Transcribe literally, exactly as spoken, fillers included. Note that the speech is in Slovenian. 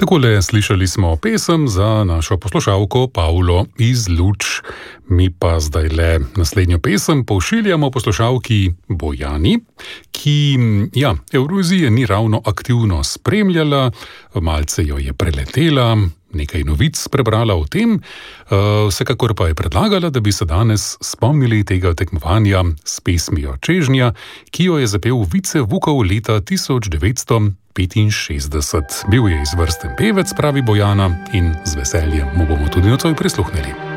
Takole slišali smo pesem za našo poslušalko Pavlo iz Luč. Mi pa zdaj le naslednjo pesem pošiljamo poslušalki Bojani, ki, ja, Evrovizije ni ravno aktivno spremljala, malce jo je preletela, nekaj novic prebrala o tem, vsekakor pa je predlagala, da bi se danes spomnili tega tekmovanja s pesmijo Čežnja, ki jo je zapel Vice Vukov leta tisoč devetsto petinšestdeset. Bil je izvrsten pevec, pravi Bojana, in z veseljem mu bomo tudi nocoj prisluhnili.